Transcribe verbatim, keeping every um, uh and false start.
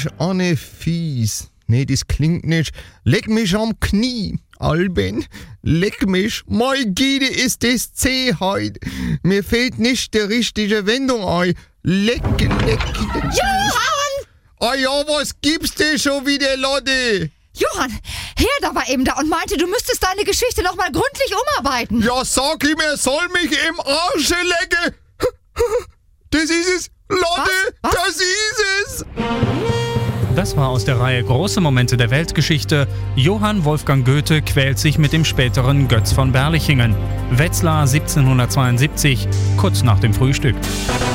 Anne fies. Nee, das klingt nicht. Leck mich am Knie. Alben, leck mich. Mein Gide ist das zäh heut. Mir fehlt nicht die richtige Wendung ein. Leck, leck, leck. Johann! Ah ja, was gibt's denn schon wieder, Lotte? Johann, Herder war eben da und meinte, du müsstest deine Geschichte nochmal gründlich umarbeiten. Ja, sag ihm, er soll mich im Arsch lecken. Das ist es, Lotte, Was? Was? das ist es. Das war aus der Reihe Große Momente der Weltgeschichte. Johann Wolfgang Goethe quält sich mit dem späteren Götz von Berlichingen. Wetzlar siebzehnhundertzweiundsiebzig, kurz nach dem Frühstück.